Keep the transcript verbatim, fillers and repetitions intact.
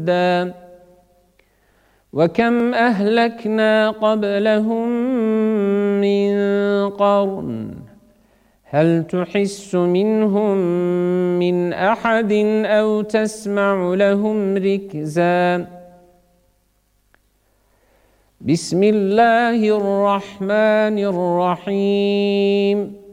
ودًا وكم أهلكنا قبلهم من قرن هل تحس منهم من أحد أو تسمع لهم ركزا بسم الله الرحمن الرحيم